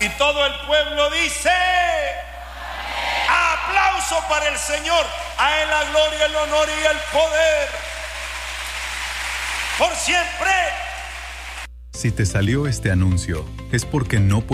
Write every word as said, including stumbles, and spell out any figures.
todo el pueblo dice: aplauso para el Señor. A Él la gloria, el honor y el poder por siempre. Si te salió este anuncio, es porque no